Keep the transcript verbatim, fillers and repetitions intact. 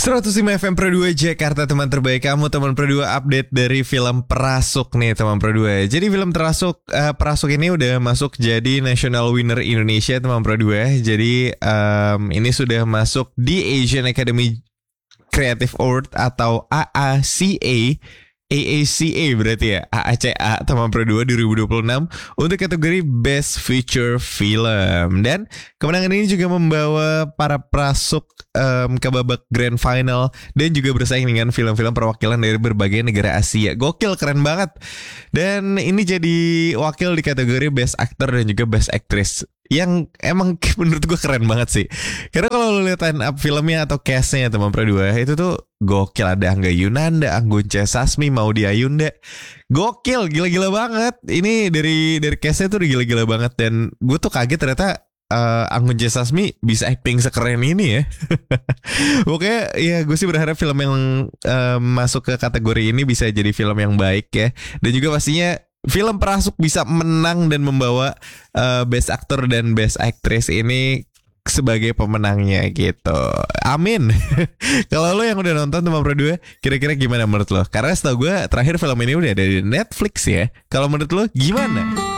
seratus lima F M Pro dua Jakarta, teman terbaik kamu, teman Pro dua. Update dari film Perasuk nih teman Pro dua. Jadi film Terasuk uh, Perasuk ini udah masuk jadi National Winner Indonesia teman Pro dua. Jadi um, ini sudah masuk di Asian Academy Creative Award atau A A C A. A A C A berarti ya, A A C A teman Pro dua dua ribu dua puluh enam untuk kategori Best Feature Film. Dan kemenangan ini juga membawa para Perasuk um, ke babak Grand Final dan juga bersaing dengan film-film perwakilan dari berbagai negara Asia. Gokil, keren banget. Dan ini jadi wakil di kategori Best Actor dan juga Best Actress, yang emang menurut gue keren banget sih. Karena kalau lo lihat line up filmnya atau castnya teman Pro dua, itu tuh gokil. Ada Angga Yunanda, Anggun C. Sasmi, Maudy Ayunda. Gokil, gila-gila banget. Ini dari dari castnya tuh udah gila-gila banget. Dan gue tuh kaget ternyata uh, Anggun C. Sasmi bisa acting sekeren ini ya. Pokoknya ya gue sih berharap film yang uh, masuk ke kategori ini bisa jadi film yang baik ya. Dan juga pastinya film Perasuk bisa menang dan membawa uh, Best Actor dan Best Actress ini sebagai pemenangnya gitu. Amin. Kalau lo yang udah nonton teman Pro dua, kira-kira gimana menurut lo? Karena setahu gue terakhir film ini udah ada di Netflix ya. Kalau menurut lo gimana?